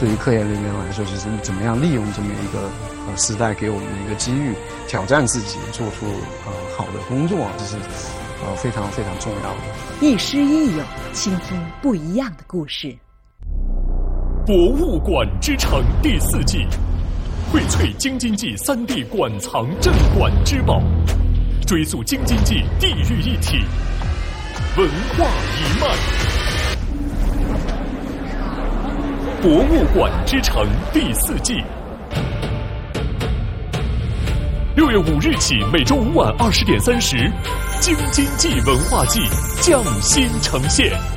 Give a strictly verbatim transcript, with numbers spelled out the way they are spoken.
对于科研人员来说，就是怎么样利用这么一个呃时代给我们的一个机遇，挑战自己，做出呃好的工作，这是呃非常非常重要的。 亦师亦友，倾听不一样的故事。 博物馆之城第四季，荟萃京津冀三地馆藏镇馆之宝，追溯京津冀地域一体，文化一脉。博物馆之城第四季，六月五日起，每周五晚二十点三十，京津冀文化季匠心呈现。